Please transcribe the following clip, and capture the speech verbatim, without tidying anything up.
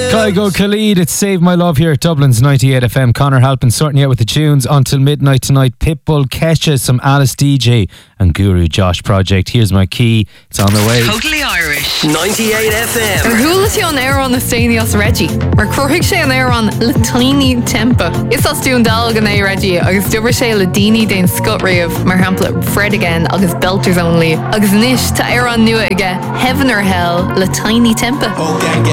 Kygo Khalid, it's Save My Love here at Dublin's ninety-eight F M. Connor Halpin sorting you out with the tunes until midnight tonight. Pitbull, Kesha, some Alice D J and Guru Josh Project. Here's my key, it's on the way. Totally Irish. ninety-eight F M. Ar thuúla sé an air an na Stanios Reggie. Mar cruthig sé an air an le tiny tempa. Is as dún dal gan é Reggie agus dubar sé le daoine den scut riamh mar hampla Fred again agus Belters only. Agus nish ta air an nua aige Heaven or Hell le tiny tempa.